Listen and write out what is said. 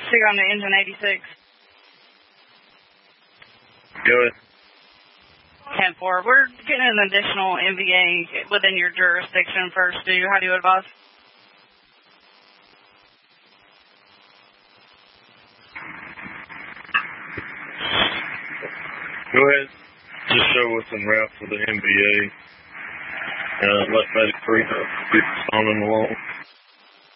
Figure on the engine 86. Go ahead. 10-4. We're getting an additional MVA within your jurisdiction first due. How do you advise? Go ahead. Just show what's en route for the MVA. Left medic 3 on and along.